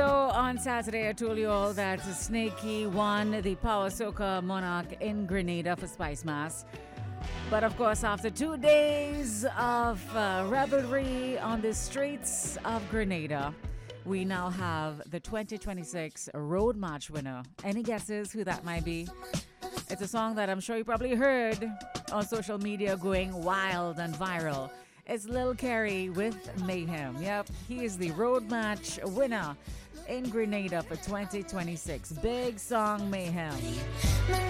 So on Saturday, I told you all that Snakey won the Power Soca Monarch in Grenada for Spice Mass. But of course, after 2 days of revelry on the streets of Grenada, we now have the 2026 Road March winner. Any guesses who that might be? It's a song that I'm sure you probably heard on social media going wild and viral. It's Lil Kerry with Mayhem. Yep, he is the Road March winner in Grenada for 2026. Big song Mayhem.